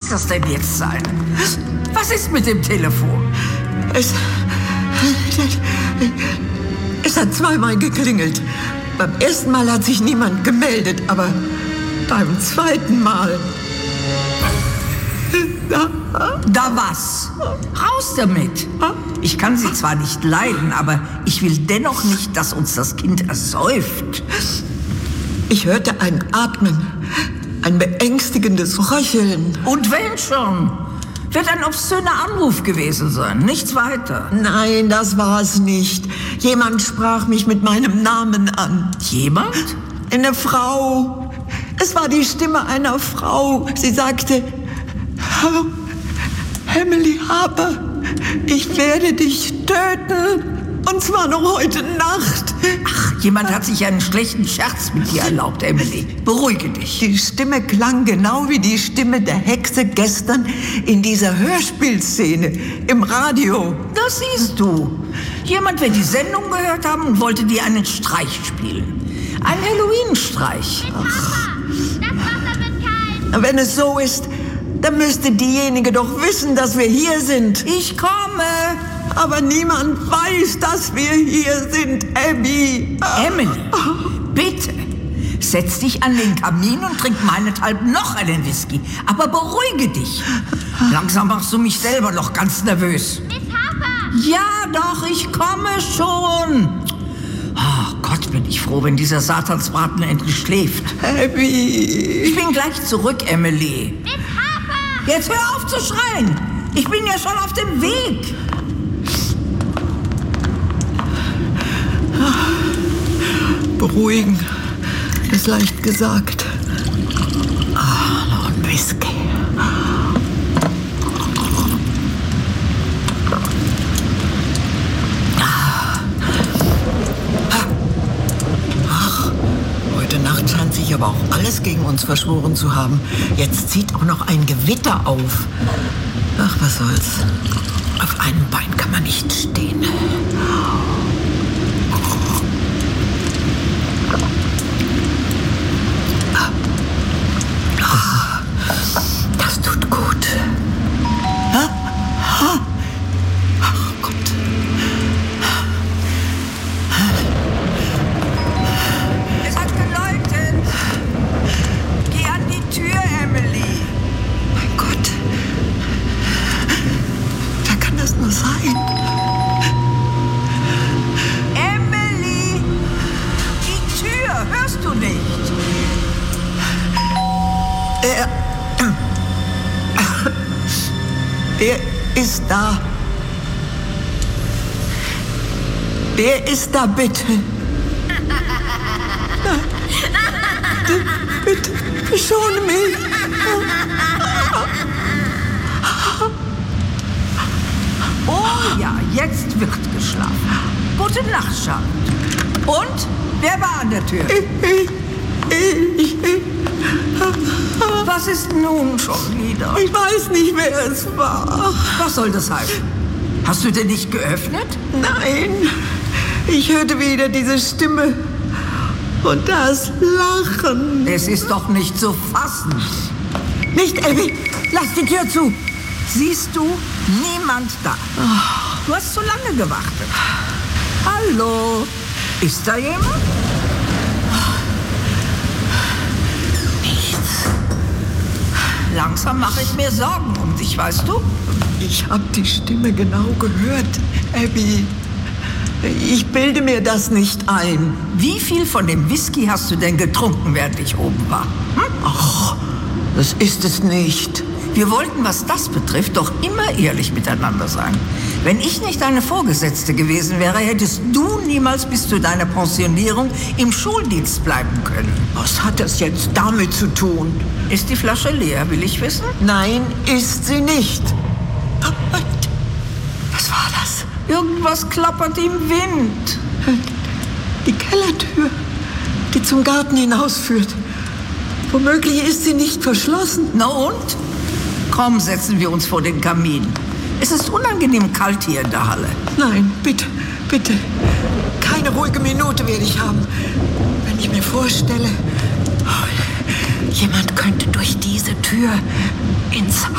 das denn jetzt sein? Was ist mit dem Telefon? Es hat zweimal geklingelt. Beim ersten Mal hat sich niemand gemeldet, aber beim zweiten Mal... Da was? Raus damit! Ich kann sie zwar nicht leiden, aber ich will dennoch nicht, dass uns das Kind ersäuft. Ich hörte ein Atmen, ein beängstigendes Röcheln. Und wenn schon? Wird ein obszöner Anruf gewesen sein, nichts weiter. Nein, das war es nicht. Jemand sprach mich mit meinem Namen an. Jemand? Eine Frau. Es war die Stimme einer Frau. Sie sagte... Emily Harper, ich werde dich töten. Und zwar noch heute Nacht. Ach, jemand hat sich einen schlechten Scherz mit dir erlaubt, Emily. Beruhige dich. Die Stimme klang genau wie die Stimme der Hexe gestern in dieser Hörspielszene im Radio. Das siehst du. Jemand wird die Sendung gehört haben und wollte dir einen Streich spielen. Ein Halloween-Streich. Ach. Wenn es so ist, dann müsste diejenige doch wissen, dass wir hier sind. Ich komme. Aber niemand weiß, dass wir hier sind, Abby. Emily, bitte, setz dich an den Kamin und trink meinethalben noch einen Whisky. Aber beruhige dich. Langsam machst du mich selber noch ganz nervös. Miss Harper! Ja, doch, ich komme schon. Oh Gott, bin ich froh, wenn dieser Satansbraten endlich schläft. Abby. Ich bin gleich zurück, Emily. Miss Harper! Jetzt hör auf zu schreien. Ich bin ja schon auf dem Weg. Beruhigen ist leicht gesagt. Noch ein Whisky. Heute Nacht scheint sich aber auch alles gegen uns verschworen zu haben. Jetzt zieht auch noch ein Gewitter auf. Ach, was soll's. Auf einem Bein kann man nicht stehen. Das tut gut. Ach Gott. Es hat geläutet. Geh an die Tür, Emily. Mein Gott. Wer kann das nur sein? Emily! Die Tür, hörst du nicht? Er ist da. Wer ist da, bitte? Bitte, verschone mich. Oh ja, jetzt wird geschlafen. Gute Nacht, Charlotte. Und? Wer war an der Tür? Was ist nun schon wieder? Ich weiß nicht, wer es war. Was soll das heißen? Hast du denn nicht geöffnet? Nein, ich hörte wieder diese Stimme und das Lachen. Es ist doch nicht zu fassen. Nicht, Abby, lass die Tür zu. Siehst du, niemand da. Du hast zu lange gewartet. Hallo, ist da jemand? Langsam mache ich mir Sorgen um dich, weißt du? Ich habe die Stimme genau gehört, Abby. Ich bilde mir das nicht ein. Wie viel von dem Whisky hast du denn getrunken, während ich oben war? Ach, das ist es nicht. Wir wollten, was das betrifft, doch immer ehrlich miteinander sein. Wenn ich nicht deine Vorgesetzte gewesen wäre, hättest du niemals bis zu deiner Pensionierung im Schuldienst bleiben können. Was hat das jetzt damit zu tun? Ist die Flasche leer, will ich wissen? Nein, ist sie nicht. Was war das? Irgendwas klappert im Wind. Die Kellertür, die zum Garten hinausführt. Womöglich ist sie nicht verschlossen. Na und? Komm, setzen wir uns vor den Kamin. Es ist unangenehm kalt hier in der Halle. Nein, bitte, bitte. Keine ruhige Minute werde ich haben. Wenn ich mir vorstelle, jemand könnte durch diese Tür ins